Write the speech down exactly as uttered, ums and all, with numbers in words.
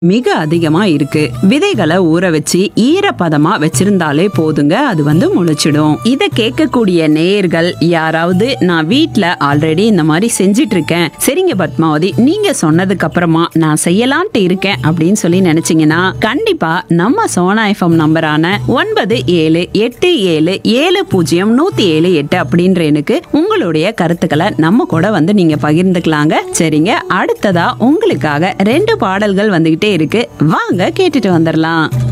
மிக அதிகமா இருக்கு. விதைகளை ஊற வச்சு ஈரப்பதமா வச்சிருந்தாலே போதுங்க, அது வந்து முளைச்சிடும். இத கேட்கக்கூடிய நேயர்கள் யாராவது நான் வீட்ல ஆல்ரெடி இந்த மாதிரி செஞ்சிட்டு இருக்கேன், சரிங்க பத்மாவதி நீங்க சொன்னதுக்கு அப்புறமா நான் செய்யலான்ட்டு இருக்கேன் அப்படின்னு சொல்லி நினைச்சீங்கன்னா கண்டிப்பா நம்ம சோனா எஃப்எம் நம்பரான ஒன்பது ஏழு எட்டு ஏழு ஏழு பூஜ்ஜியம் நூத்தி ஏழு எட்டு அப்படின்ற எனக்கு உங்களுடைய கருத்துக்களை நம்ம கூட வந்து நீங்க பகிர்ந்துக்கலாங்க. சரிங்க, அடுத்ததா உங்களுக்காக ரெண்டு பாடல்கள் வந்துகிட்டே இருக்கு, வாங்க கேட்டுட்டு வந்துடலாம்.